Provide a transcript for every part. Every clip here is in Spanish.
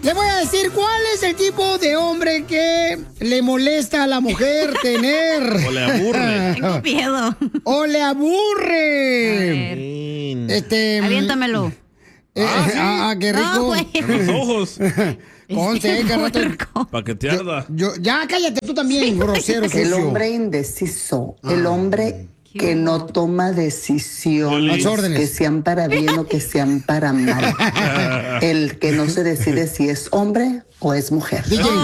Le voy a decir cuál es el tipo de hombre que le molesta a la mujer tener. O le aburre. Tengo miedo. O le aburre. Aviéntamelo. Qué rico. No, güey. En los ojos. Ponte, que rato. Para que te arda. Ya cállate tú también, grosero, sucio. El hombre indeciso, el hombre que no toma decisiones que sean para bien o que sean para mal. El que no se decide si es hombre o es mujer.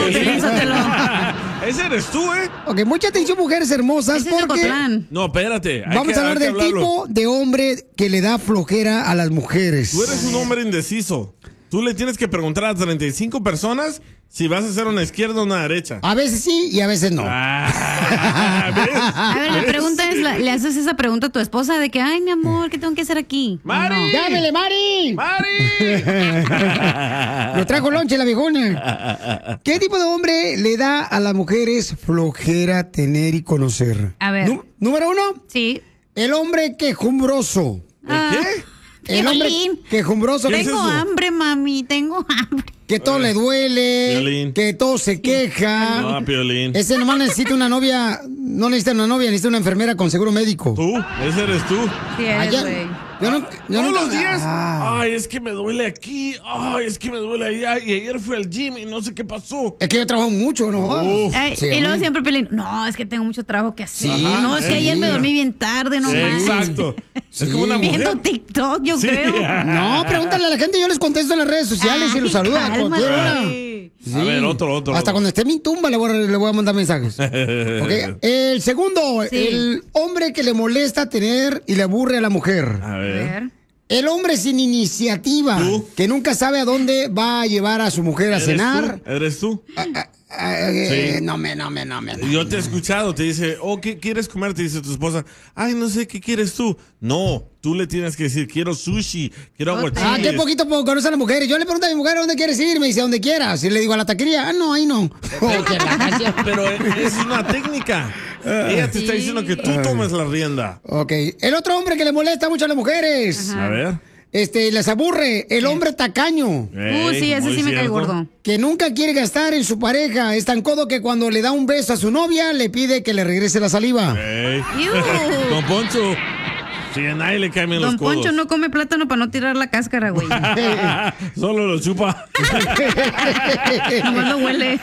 Ese eres tú, ¿eh? Ok, mucha atención, mujeres hermosas, porque No, espérate. vamos a hablar del tipo de hombre que le da flojera a las mujeres. Tú eres un hombre indeciso. Tú le tienes que preguntar a 35 personas si vas a hacer una izquierda o una derecha. A veces sí y a veces no. A ver, la pregunta es, ¿le haces esa pregunta a tu esposa de que, ay, mi amor, ¿qué tengo que hacer aquí? ¡Mari! No. ¡Llámele, Mari! ¡Mari! Lo trajo lonche la viejona. ¿Qué tipo de hombre le da a las mujeres flojera tener y conocer? A ver. Número uno. Sí. El hombre quejumbroso. ¿Qué? El hombre Piolín. quejumbroso. ¿Qué es Tengo eso? hambre, mami, tengo hambre. Que todo le duele. Piolín. Que todo se queja. No, Piolín. Ese nomás necesita una novia. No necesita una novia, necesita una enfermera con seguro médico. Tú, ese eres tú. Sí, eres, Allá- güey. Todos los días. Ah. Ay, es que me duele aquí. Ay, es que me duele allá. Y ayer fui al gym y no sé qué pasó. Es que yo trabajo mucho, ¿no? Uf. Ay, Sí, y luego ¿no? siempre Pelín, no, es que tengo mucho trabajo que hacer. Sí, No, es que ayer me dormí bien tarde, no más. Exacto. Sí. Es como una Viendo mujer. TikTok, yo Sí. creo. No, pregúntale a la gente, yo les contesto en las redes sociales y los saludo a cálmate. cualquier hora. A ver, otro. Hasta cuando esté en mi tumba le voy a mandar mensajes. Ok, el segundo, Sí. el hombre que le molesta tener y le aburre a la mujer. A A ver. ver. El hombre sin iniciativa, ¿Tú? que nunca sabe a dónde va a llevar a su mujer a cenar. ¿Eres tú? Sí. Sí. No me. Yo te he escuchado, te dice, oh, ¿qué quieres comer? Te dice tu esposa, ay, no sé, ¿qué quieres tú? No, tú le tienes que decir, quiero sushi, quiero aguachiles. Qué poquito conoce a las mujeres. Yo le pregunto a mi mujer, ¿dónde quieres ir? Me dice, donde quieras. Y le digo, a la taquería. No, ahí no. Pero es una técnica. Ella te está diciendo que tú tomes la rienda. Ok. El otro hombre que le molesta mucho a las mujeres. A ver. Les aburre. El hombre tacaño. Sí, ese muy sí me cae cierto. gordo. Que nunca quiere gastar en su pareja. Es tan codo que cuando le da un beso a su novia, le pide que le regrese la saliva. Ey. Iu. Don Poncho. Sí, a nadie le caen bien los Don codos. Poncho no come plátano para no tirar la cáscara, güey. Solo lo chupa. Nomás lo huele.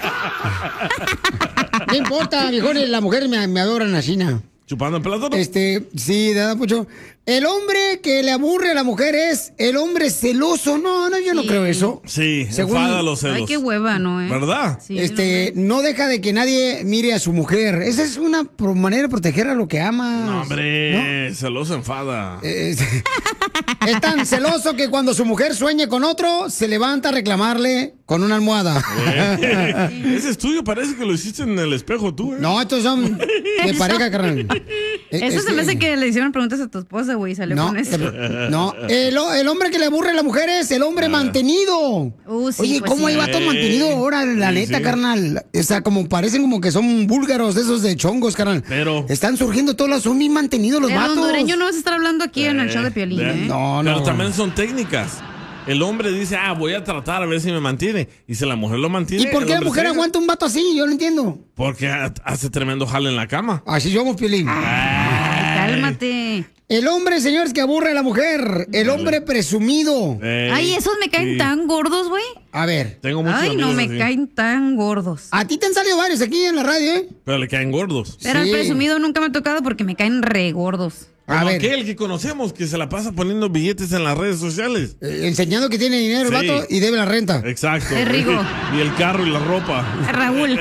No importa, viejones, las mujeres me adoran así, ¿no? ¿Chupando el plátano? Sí, da mucho. El hombre que le aburre a la mujer es el hombre celoso. No, yo no Sí. creo eso. Sí, Según- enfada los celos. Ay, qué hueva, ¿no? ¿Verdad? Sí, No deja de que nadie mire a su mujer. Esa es una manera de proteger a lo que ama. No, hombre, celoso enfada. Es tan celoso que cuando su mujer sueñe con otro, se levanta a reclamarle con una almohada. Ese es tuyo, parece que lo hiciste en el espejo tú, ¿eh? No, estos son de pareja, carnal. Eso se me hace que le hicieron preguntas a tu esposa, güey, y salió No, con eso. no. El hombre que le aburre a la mujer es el hombre mantenido. Sí, Oye, pues ¿cómo sí. hay vatos mantenidos ahora? La Sí, neta, sí. carnal. O sea, como parecen como que son búlgaros de esos de chongos, carnal. Pero- Están surgiendo todos los, son bien mantenidos los El vatos. hondureño no vas a estar hablando aquí en el show de Piolín, ¿eh? No, Pero no. también son técnicas. El hombre dice, voy a tratar a ver si me mantiene. Y si la mujer lo mantiene. ¿Y por qué el la hombre mujer se- aguanta un vato así? Yo no entiendo. Porque hace tremendo jale en la cama. Así somos, Piolín. Cálmate. El hombre, señores, que aburre a la mujer. El hombre presumido. Ay, esos me caen sí. tan gordos, güey. A ver. Tengo muchos Ay, no, amigos me así. caen tan gordos. A ti te han salido varios aquí en la radio, ¿eh? Pero le caen gordos. Pero Sí. el presumido nunca me ha tocado porque me caen re gordos. A Como ver. aquel que conocemos que se la pasa poniendo billetes en las redes sociales. Enseñando que tiene dinero el Sí. vato y debe la renta. Exacto. Es rico. Y el carro y la ropa. Raúl.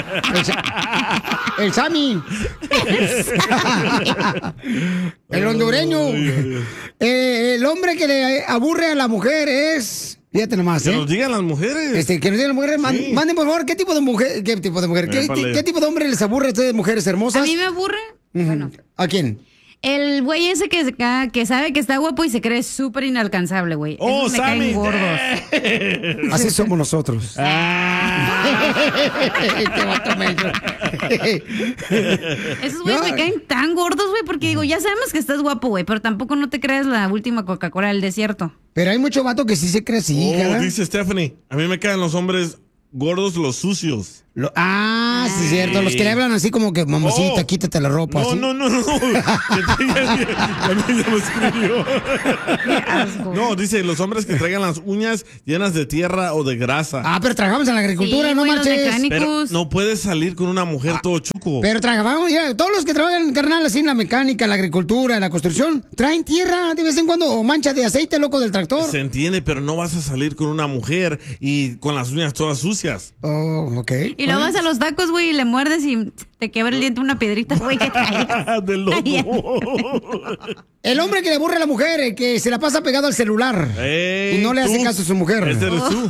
El Sammy. El hondureño. El hombre que le aburre a la mujer es... Fíjate nomás, Que ¿eh? nos digan las mujeres. Que nos digan las mujeres. Sí. Manden, por favor, ¿qué tipo de mujer? ¿Qué tipo de mujer? Épale. ¿Qué tipo de hombre les aburre a ustedes, mujeres hermosas? A mí me aburre. Bueno, ¿A quién? el güey ese que sabe que está guapo y se cree súper inalcanzable, güey. ¡Oh, Esos me Sammy! caen gordos. Así somos nosotros. Qué vato menso. Esos güeyes No. me caen tan gordos, güey, porque digo, ya sabemos que estás guapo, güey, pero tampoco no te creas la última Coca-Cola del desierto. Pero hay mucho vato que sí se cree así, Oh, cara. dice Stephanie, a mí me caen los hombres gordos los sucios. Sí, es cierto. Los que le hablan así como que, mamacita, quítate la ropa. No, ¿sí? no. Qué asco. No, dice los hombres que traigan las uñas llenas de tierra o de grasa. Pero trabajamos en la agricultura, Sí, no güey, los marches. mecánicos. Pero no puedes salir con una mujer todo chuco. Pero trabajamos, ya, todos los que trabajan, carnal, así en la mecánica, en la agricultura, en la construcción, traen tierra de vez en cuando o mancha de aceite, loco, del tractor. Se entiende, pero no vas a salir con una mujer y con las uñas todas sucias. Oh, ok. Y luego vas a los tacos, güey, y le muerdes y te quebra el diente una piedrita, güey, que traes. De loco. El hombre que le aburre a la mujer, el que se la pasa pegado al celular y no le hace caso a su mujer. Ese eres tú.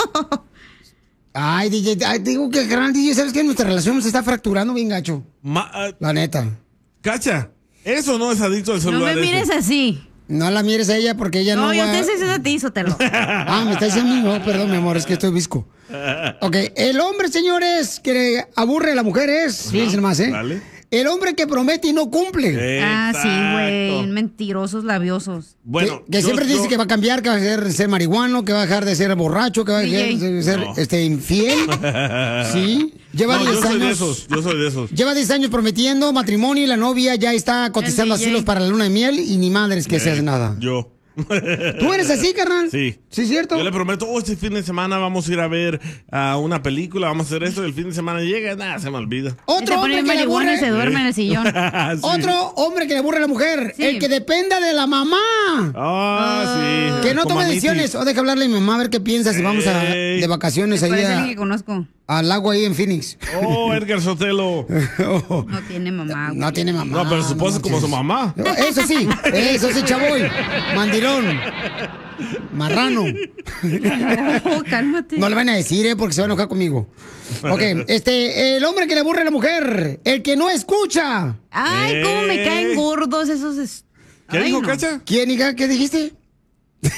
Ay, DJ, digo que carnal, DJ, ¿sabes qué? Nuestra relación se está fracturando bien gacho. La neta. Cacha, eso no es adicto al No celular. me mires así. No la mires a ella porque ella no No, yo va... te estoy diciendo a ti, Sotelo. me está diciendo a mí, no, perdón, mi amor, es que estoy visco. Ok, el hombre, señores, que le aburre a la mujer es, fíjense más, Dale. el hombre que promete y no cumple. Sí, güey, mentirosos, labiosos. Bueno, que siempre dice que va a cambiar, que va a ser marihuano, que va a dejar de ser borracho, que va a dejar de ser infiel. Sí. Lleva 10 años. Yo soy de esos. Lleva 10 años prometiendo matrimonio y la novia ya está cotizando asilos para la luna de miel y ni madres que se hace nada. Yo. ¿Tú eres así, carnal? Sí. ¿Sí es cierto? Yo le prometo, este fin de semana vamos a ir a ver una película, vamos a hacer esto, y el fin de semana llega, nada, se me olvida. Otro hombre que le marihuana y se aburre. duerme en el sillón. Sí. Otro hombre que le aburre a la mujer, Sí. el que dependa de la mamá. Sí. Que no Como tome a mí, decisiones. O deja hablarle a mi mamá a ver qué piensa si vamos de vacaciones ahí Parece alguien que conozco. al lago ahí en Phoenix. Edgar Sotelo. No tiene mamá, güey. No tiene mamá. No, pero su esposa es como su mamá. Eso sí, chavoy. Mandilón. Marrano. No, cálmate. No le van a decir, porque se va a enojar conmigo. Ok, el hombre que le aburre a la mujer, el que no escucha. Ay, cómo me caen gordos esos. ¿Qué dijo, Cacha? ¿Quién, hija? ¿Qué dijiste? Me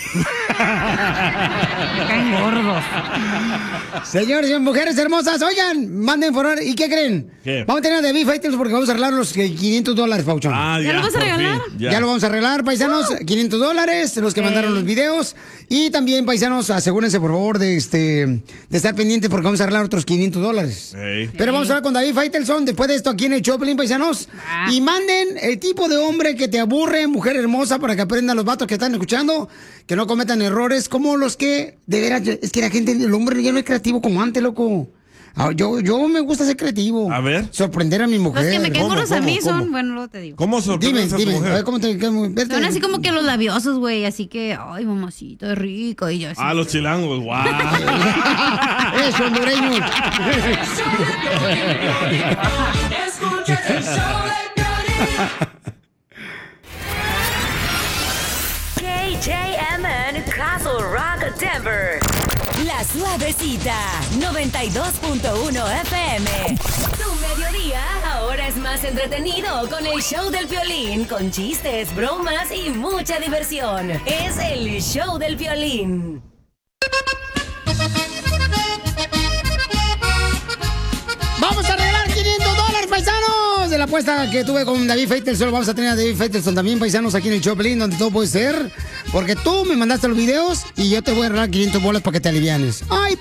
caen gordos. Señores y mujeres hermosas, oigan, manden por favor. ¿Y qué creen? ¿Qué? Vamos a tener de Beef Fighters porque vamos a arreglar los $500, Pauchón. ¿Ya lo vas a por regalar? fin, Ya lo vamos a arreglar, paisanos. $500, los que mandaron los videos. Y también, paisanos, asegúrense, por favor, de estar pendientes porque vamos a arreglar otros $500. Ey. Pero vamos a hablar con David Faitelson después de esto aquí en el Choplin, paisanos. Y manden el tipo de hombre que te aburre, mujer hermosa, para que aprendan los vatos que están escuchando, que no cometan errores como los que, de veras, es que la gente, el hombre ya no es creativo como antes, loco. Yo me gusta ser creativo. A ver. Sorprender a mi mujer. Los que me caen ¿Cómo, gordos a mí cómo? son, bueno, luego te digo. ¿Cómo sorprendes a tu Dime, a mujer? ver cómo vete. Son así como que los labiosos, güey, así que, ay, mamacita, es rico, y yo así. Los chilangos, wow. Eso, hondureño. Escucha el show de Piolín. KJMN Castle Rock, Denver. La Suavecita, 92.1 FM. Tu mediodía ahora es más entretenido con el show del Piolín, con chistes, bromas y mucha diversión. Es el show del Piolín. Vamos a arreglar $500, paisanos. De la apuesta que tuve con David Faitelson, vamos a tener a David Faitelson también, paisanos, aquí en el Choplin, donde todo puede ser. Porque tú me mandaste los videos y yo te voy a arreglar $500 para que te alivianes. ¡Ay,